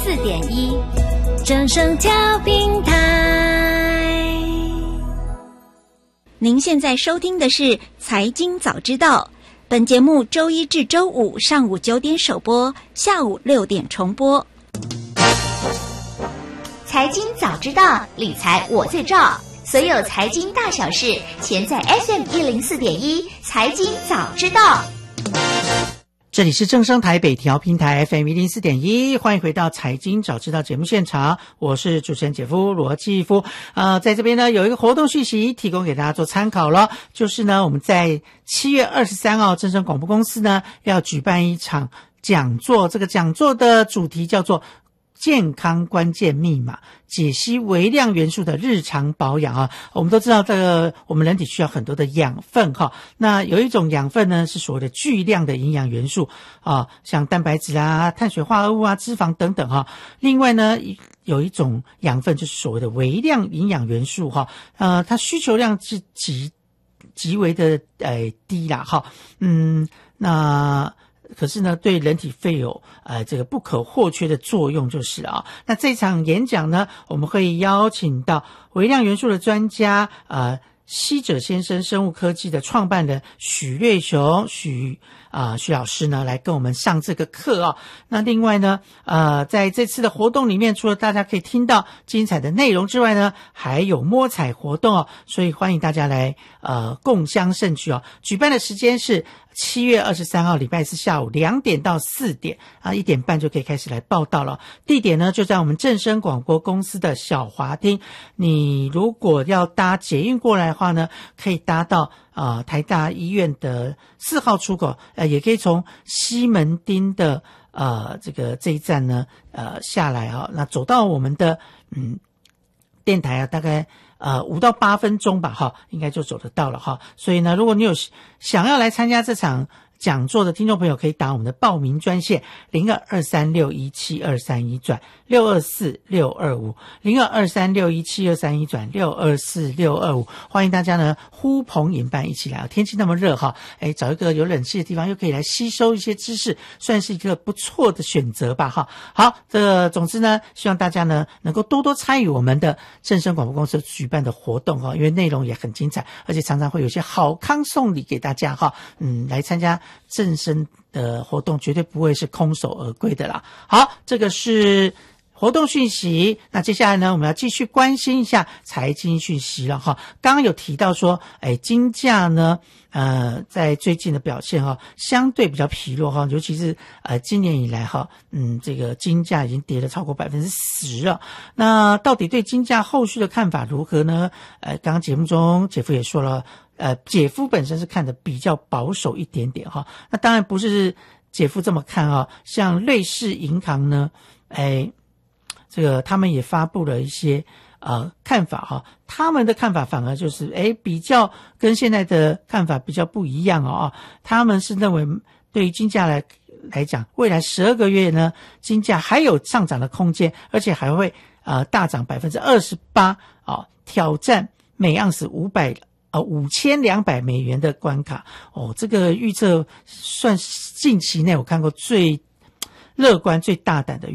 104.1正声调频台。 您现在收听的是财经早知道，本节目周一至周五上午9点首播，下午6点重播。 财经早知道，理财我最照，所有财经大小事，全在 FM104.1财经早知道。 这里是正声台北调频台 FM104.1，欢迎回到财经早知道节目现场，我是主持人姐夫罗继夫。在这边呢有一个活动讯息提供给大家做参考了，就是呢我们在7月23号正声广播公司呢要举办一场讲座，这个讲座的主题叫做健康关键密码，解析微量元素的日常保养啊。我们都知道这个我们人体需要很多的养分哈，那有一种养分呢是所谓的巨量的营养元素啊，像蛋白质啊、碳水化合物啊、脂肪等等哈。另外呢有一种养分就是所谓的微量营养元素哈，它需求量是极为的低啦哈。那可是呢对人体肺有这个不可或缺的作用就是了啊。那这场演讲呢我们会邀请到微量元素的专家希者先生生物科技的创办人许瑞雄许老师呢来跟我们上这个课啊。那另外呢在这次的活动里面，除了大家可以听到精彩的内容之外呢，还有摸彩活动哦，所以欢迎大家来共襄盛举哦。举办的时间是7月23号礼拜四下午2点到4点1点半就可以开始来报到了。地点呢就在我们正声广播公司的小华厅。你如果要搭捷运过来的话呢，可以搭到台大医院的4号出口，也可以从西门町的这一站呢下来啊，那走到我们的电台大概5到8分钟吧哈，应该就走得到了哈。所以呢，如果你有想要来参加这场讲座的听众朋友，可以打我们的报名专线0223617231-624625 0223617231-624625，欢迎大家呢呼朋引伴一起来。天气那么热哈，找一个有冷气的地方，又可以来吸收一些知识，算是一个不错的选择吧哈。好，总之呢，希望大家呢能够多多参与我们的正声广播公司举办的活动哈，因为内容也很精彩，而且常常会有些好康送礼给大家哈。来参加正声的活动绝对不会是空手而归的啦。好，这个是活动讯息。那接下来呢，我们要继续关心一下财经讯息了哈。刚刚有提到说金价呢在最近的表现哈相对比较疲弱哈，尤其是今年以来哈这个金价已经跌了超过 10% 了。那到底对金价后续的看法如何呢？刚刚节目中姐夫也说了，姐夫本身是看得比较保守一点点哈。那当然不是姐夫这么看哈，像瑞士银行呢这个他们也发布了一些看法哈，他们的看法反而就是比较跟现在的看法比较不一样哦。他们是认为对于金价来讲，未来12个月呢，金价还有上涨的空间，而且还会大涨 28% 挑战每盎司5200美元的关卡哦。这个预测算是近期内我看过最乐观最大胆的